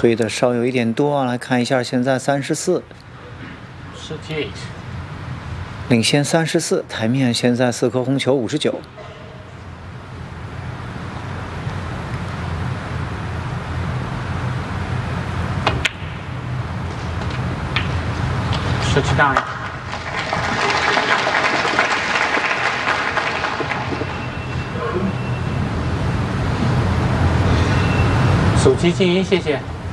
推的稍有一点多啊，来看一下，现在34， 38， 领先34，台面现在4颗红球59。 39，手机静音，谢谢。